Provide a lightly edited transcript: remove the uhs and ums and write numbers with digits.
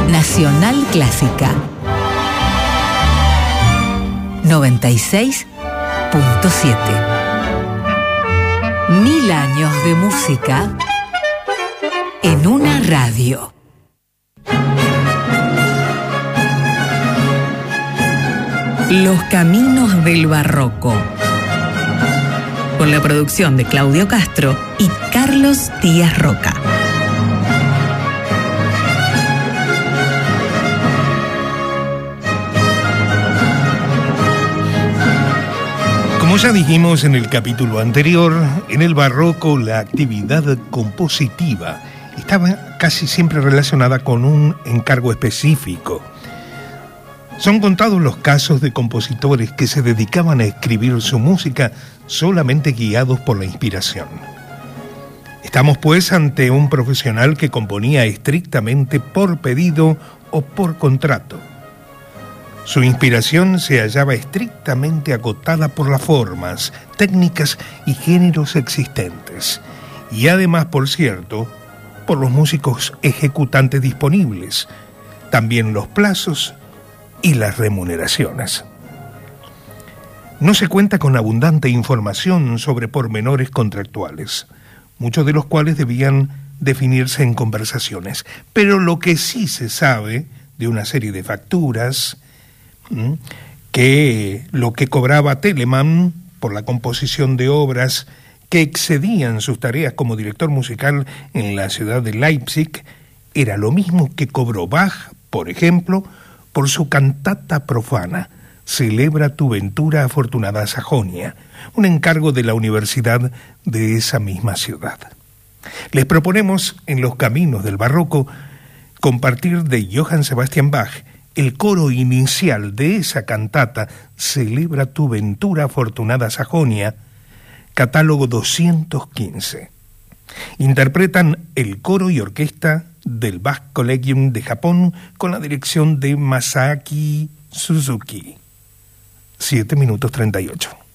Nacional Clásica 96.7. 1000 años de música en una radio. Los caminos del barroco, con la producción de Claudio Castro y Carlos Díaz Roca. Como ya dijimos en el capítulo anterior, en el barroco la actividad compositiva estaba casi siempre relacionada con un encargo específico. Son contados los casos de compositores que se dedicaban a escribir su música solamente guiados por la inspiración. Estamos pues ante un profesional que componía estrictamente por pedido o por contrato. Su inspiración se hallaba estrictamente acotada por las formas, técnicas y géneros existentes, y además, por cierto, por los músicos ejecutantes disponibles, también los plazos y las remuneraciones. No se cuenta con abundante información sobre pormenores contractuales, muchos de los cuales debían definirse en conversaciones, pero lo que sí se sabe de una serie de facturas, que lo que cobraba Telemann por la composición de obras que excedían sus tareas como director musical en la ciudad de Leipzig era lo mismo que cobró Bach, por ejemplo, por su cantata profana, Celebra tu ventura afortunada Sajonia, un encargo de la universidad de esa misma ciudad. Les proponemos en Los Caminos del Barroco compartir de Johann Sebastian Bach el coro inicial de esa cantata, Celebra tu ventura afortunada Sajonia, catálogo 215. Interpretan el coro y orquesta del Bach Collegium de Japón con la dirección de Masaaki Suzuki. 7:38.